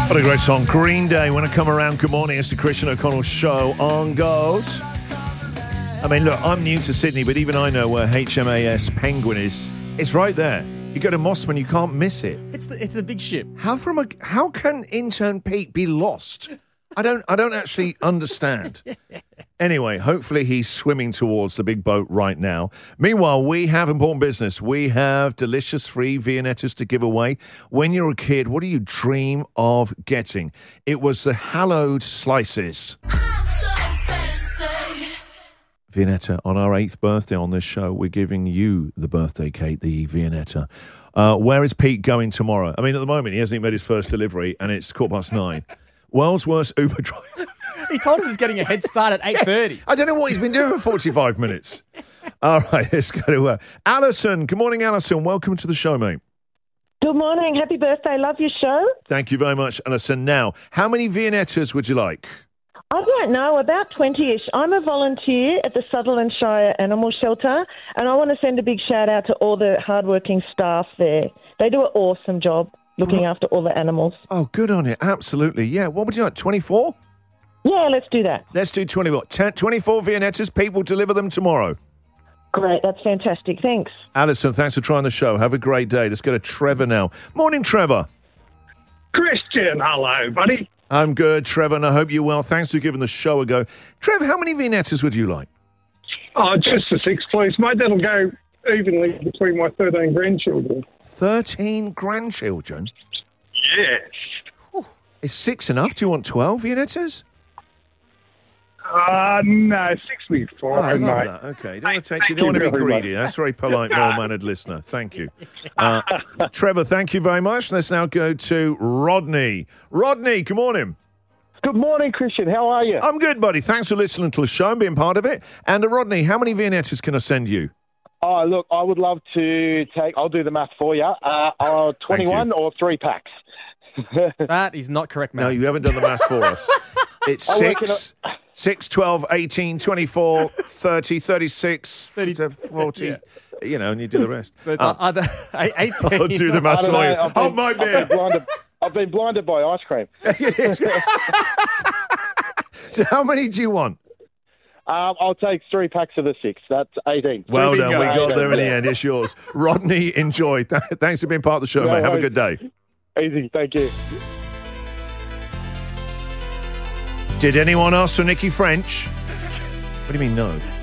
What a great song. Green Day, When I Come Around. Good morning. It's the Christian O'Connell Show on Gold. I mean, look, I'm new to Sydney, but even I know where HMAS Penguin is. It's right there. You go to Mossman, you can't miss it. It's a big ship. How can intern Pete be lost? I don't actually understand. Anyway, hopefully he's swimming towards the big boat right now. Meanwhile, we have important business. We have delicious free Viennettas to give away. When you're a kid, what do you dream of getting? It was the hallowed slices. Viennetta, on our 8th birthday on this show, we're giving you the birthday cake, the Viennetta. Where is Pete going tomorrow? I mean, at the moment, he hasn't even made his first delivery, and it's 9:15. World's worst Uber driver. He told us he's getting a head start at 8:30. Yes. I don't know what he's been doing for 45 minutes. All right, let's go to Alison. Good morning, Alison. Welcome to the show, mate. Good morning. Happy birthday. Love your show. Thank you very much, Alison. Now, how many Viennettas would you like? I don't know, about 20-ish. I'm a volunteer at the Sutherland Shire Animal Shelter, and I want to send a big shout-out to all the hardworking staff there. They do an awesome job looking after all the animals. Oh, good on you. Absolutely. Yeah. What would you like, 24? Yeah, let's do that. Let's do 24. 24 Viennettas. Pete will deliver them tomorrow. Great. That's fantastic. Thanks. Alison, thanks for trying the show. Have a great day. Let's go to Trevor now. Morning, Trevor. Christian, hello, buddy. I'm good, Trevor, and I hope you're well. Thanks for giving the show a go. Trevor, how many Viennettas would you like? Oh, just the 6, please, mate. That'll go evenly between my 13 grandchildren. 13 grandchildren? Yes. Ooh, is 6 enough? Do you want 12 Viennettas? No, 6 will be Oh, I fine, love mate. that. Okay. You don't want to be very greedy. much. That's very polite, well-mannered listener. Thank you. Trevor, thank you very much. Let's now go to Rodney. Rodney, good morning. Good morning, Christian. How are you? I'm good, buddy. Thanks for listening to the show and being part of it. And Rodney, how many Viennettas can I send you? Oh, look, I would love to take... I'll do the math for you. 21 or 3 packs. That is not correct, man. No, you haven't done the maths for us. It's 6, 12, 18, 24, 30, 36, 40, Yeah. you know, and you do the rest. So it's either 18. I'll do the maths I don't for you. know, Hold my beer. I've been blinded by ice cream. So how many do you want? I'll take 3 packs of the 6. That's 18. Well done. We got 18, there in the yeah. end. It's yours. Rodney, enjoy. Thanks for being part of the show, No mate. Have a worries. good day. Easy. Thank you. Did anyone ask for Nikki French? What do you mean, no?